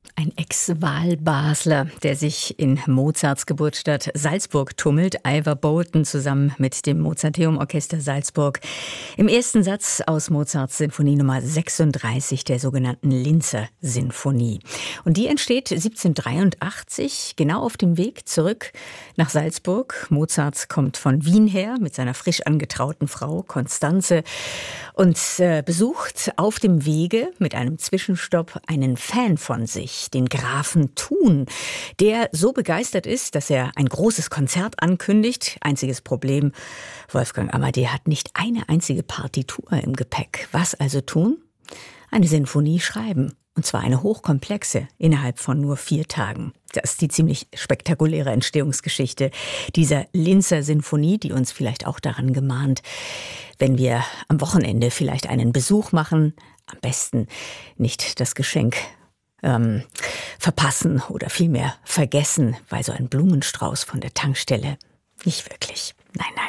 Ein Ex-Wahlbasler, der sich in Mozarts Geburtsstadt Salzburg tummelt, Ivor Bolton zusammen mit dem Mozarteum-Orchester Salzburg. Im ersten Satz aus Mozarts Sinfonie Nummer 36, der sogenannten Linzer Sinfonie. Und die entsteht 1783, genau auf dem Weg zurück nach Salzburg. Mozart kommt von Wien her mit seiner frisch angetrauten Frau Constanze und besucht auf dem Wege mit einem Zwischenstopp einen Fan von sich, den Grafen Thun, der so begeistert ist, dass er ein großes Konzert ankündigt. Einziges Problem, Wolfgang Amadee hat nicht eine einzige Partitur im Gepäck. Was also tun? Eine Sinfonie schreiben. Und zwar eine hochkomplexe, innerhalb von nur 4 Tagen. Das ist die ziemlich spektakuläre Entstehungsgeschichte dieser Linzer Sinfonie, die uns vielleicht auch daran gemahnt, wenn wir am Wochenende vielleicht einen Besuch machen, am besten nicht das Geschenk verpassen oder vielmehr vergessen, weil so ein Blumenstrauß von der Tankstelle nicht wirklich. Nein, nein.